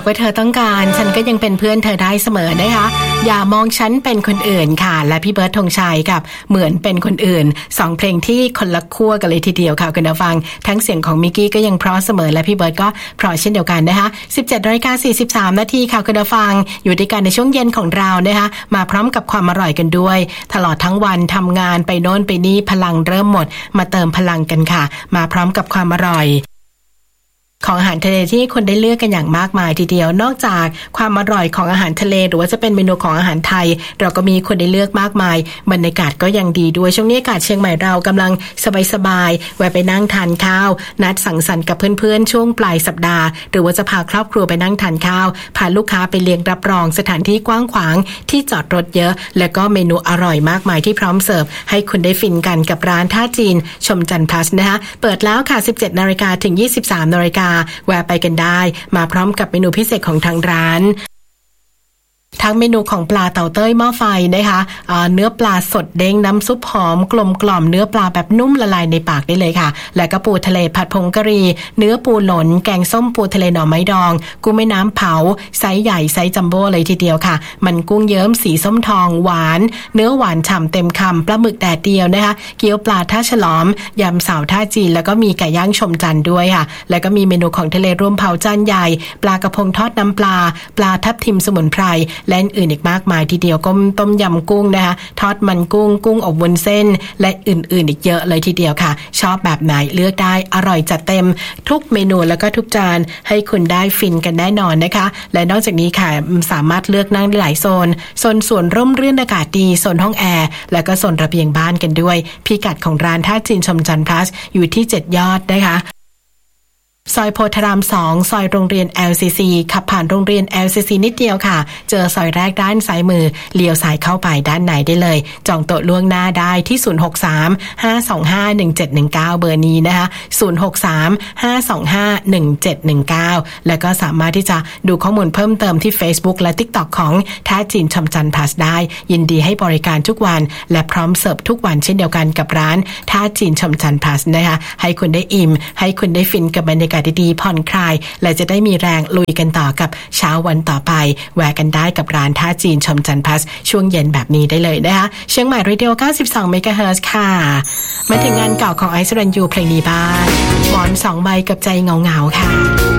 ว่าเธอต้องการฉันก็ยังเป็นเพื่อนเธอได้เสมอนะคะอย่ามองฉันเป็นคนอื่นค่ะและพี่เบิร์ดธงชัยกับเหมือนเป็นคนอื่น2เพลงที่คนละขั้วกันเลยทีเดียวค่ะคุณผู้ฟังทั้งเสียงของมิกกี้ก็ยังเพราะเสมอและพี่เบิร์ดก็เพราะเช่นเดียวกันนะคะ 17:43 นาทีค่ะคุณผู้ฟังอยู่ด้วยกันในช่วงเย็นของเรานะคะมาพร้อมกับความอร่อยกันด้วยตลอดทั้งวันทำงานไปโน่นไปนี่พลังเริ่มหมดมาเติมพลังกันค่ะมาพร้อมกับความอร่อยของอาหารทะเลที่คนได้เลือกกันอย่างมากมายทีเดียวนอกจากความอร่อยของอาหารทะเลหรือว่าจะเป็นเมนูของอาหารไทยเราก็มีคนได้เลือกมากมายบรรยากาศก็ยังดีด้วยช่วงนี้อากาศเชียงใหม่เรากำลังสบายๆแวะไปนั่งทานข้าวนัดสังสรรค์กับเพื่อนๆช่วงปลายสัปดาห์หรือว่าจะพาครอบครัวไปนั่งทานข้าวพาลูกค้าไปเลี้ยงรับรองสถานที่กว้างขวางที่จอดรถเยอะและก็เมนูอร่อยมากมายที่พร้อมเสิร์ฟให้คุณได้ฟินกันกับร้านท่าจีนชมจันทร์พลัสนะคะเปิดแล้วค่ะ 17:00 นถึง 23:00 นแวะไปกันได้มาพร้อมกับเมนูพิเศษของทางร้านทั้งเมนูของปลาเต่าเต้ยหม้อไฟนะคะเนื้อปลาสดเด้งน้ำซุปหอมกลมกล่อมเนื้อปลาแบบนุ่มละลายในปากได้เลยค่ะและก็ปูทะเลผัดผงกะหรี่เนื้อปูหลนแกงส้มปูทะเลหน่อไม้ดองกุ้งแม่น้ำเผาไซส์ใหญ่ไซส์จัมโบ้เลยทีเดียวค่ะมันกุ้งเยิ้มสีส้มทองหวานเนื้อหวานฉ่ำเต็มคำปลาหมึกแดดเดียวนะคะเกี๊ยวปลาท่าฉลอมยำสาวท่าจีนแล้วก็มีไก่ย่างชมจันทร์ด้วยค่ะแล้วก็มีเมนูของทะเลรวมเผาจานใหญ่ปลากระพงทอดน้ำปลาทับทิมสมุนไพรและอื่นอีกมากมายทีเดียวก็ต้มยำกุ้งนะคะทอดมันกุ้งอบวุ้นเส้นและอื่นๆอีกเยอะเลยทีเดียวค่ะชอบแบบไหนเลือกได้อร่อยจัดเต็มทุกเมนูแล้วก็ทุกจานให้คุณได้ฟินกันแน่นอนนะคะและนอกจากนี้ค่ะสามารถเลือกนั่งได้หลายโซนส่วนร่มรื่นอากาศดีโซนห้องแอร์แล้วก็โซนระเบียงบ้านกันด้วยพิกัดของร้านท่าจีนชมจันทร์พลัสอยู่ที่7 ยอดนะคะซอยโพธาราม2ซอยโรงเรียน LCC ขับผ่านโรงเรียน LCC นิดเดียวค่ะเจอซอยแรกด้านซ้ายมือเลี้ยวซ้ายเข้าไปด้านในได้เลยจองโต๊ะล่วงหน้าได้ที่063-525-1719เบอร์นี้นะคะ063-525-1719แล้วก็สามารถที่จะดูข้อมูลเพิ่มเติมที่ Facebook และ TikTok ของท่าจีนชมจันทร์พลัสได้ยินดีให้บริการทุกวันและพร้อมเสิร์ฟทุกวันเช่นเดียวกันกับร้านท่าจีนชมจันทร์พลัสนะคะให้คุณได้อิ่มให้คุณได้ฟินกับบรรยากาศดีๆผ่อนคลายและจะได้มีแรงลุยกันต่อกับเช้าวันต่อไปแวะกันได้กับร้านท่าจีนชมจันทร์พลัสช่วงเย็นแบบนี้ได้เลยนะคะเชียงใหม่เรดิโอ 92 เมกะเฮิรตซ์ค่ะมาถึงงานเก่าของไอซ์รันยูเพลงนี้บ้างหมอน2 ใบกับใจเงาๆค่ะ